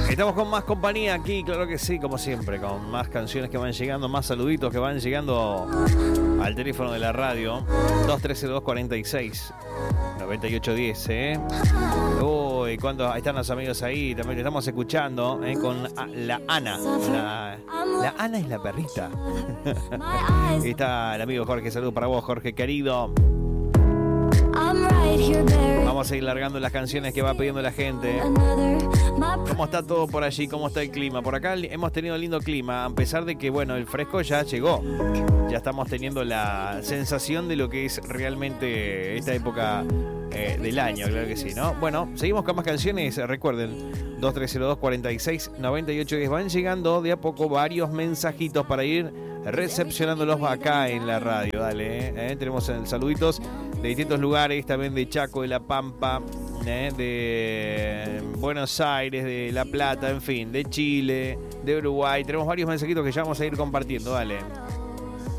Estamos con más compañía aquí, claro que sí, como siempre, con más canciones que van llegando, más saluditos que van llegando al teléfono de la radio. 230246-9810, Uy, ¿cuántos? Ahí están los amigos ahí, también te estamos escuchando, con la Ana. La Ana es la perrita. Ahí está el amigo Jorge, saludos para vos, Jorge querido. Vamos a ir largando las canciones que va pidiendo la gente. ¿Cómo está todo por allí? ¿Cómo está el clima? Por acá hemos tenido lindo clima, a pesar de que, bueno, el fresco ya llegó. Ya estamos teniendo la sensación de lo que es realmente esta época del año, claro que sí, ¿no? Bueno, seguimos con más canciones. Recuerden, 230246-9810. Van llegando de a poco varios mensajitos para ir recepcionándolos acá en la radio. Dale, tenemos saluditos de distintos lugares, también de Chaco, de La Pampa, de Buenos Aires, de La Plata, en fin, de Chile, de Uruguay. Tenemos varios mensajitos que ya vamos a ir compartiendo, dale.